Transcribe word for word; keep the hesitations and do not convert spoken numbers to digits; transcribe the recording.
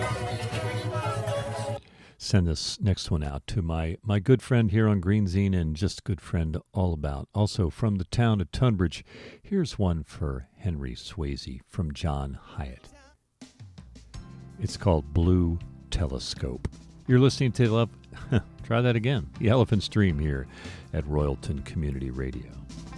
Send this next one out to my, my good friend here on Green Zine and just good friend all about. Also from the town of Tunbridge, here's one for Henry Swayze from John Hyatt. It's called Blue Telescope. You're listening to Love. Try that again. The Elephant Stream here at Royalton Community Radio.